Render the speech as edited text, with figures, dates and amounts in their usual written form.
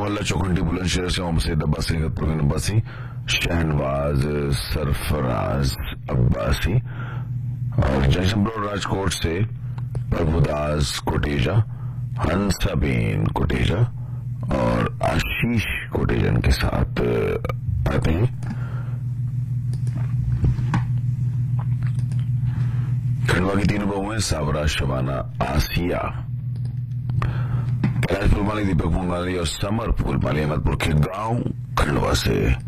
मोहल्ला चौखंडी बुलंदशहर से मोहम्मद सईद अब्बासी प्रवीण अब्बासी, शहनवाज सरफराज अब्बासी, और जयशंकर राजकोट से प्रभुदास कोटेजा, हंसाबेन कोटेजा और आशीष कोटेजन के साथ आते हैं। खंडवा की तीन बहुएं सावरा, शबाना, आसिया, कैलाश फूलमाली, दीपक फूलमाली और समर फूलमाली अहमदपुर के गांव खंडवा से